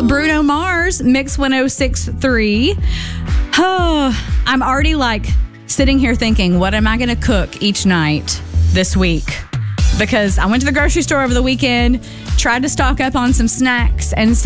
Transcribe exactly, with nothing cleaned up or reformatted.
now, Bruno Mars, Mix one oh six point three. Oh, I'm already like sitting here thinking, what am I going to cook each night this week? Because I went to the grocery store over the weekend, tried to stock up on some snacks and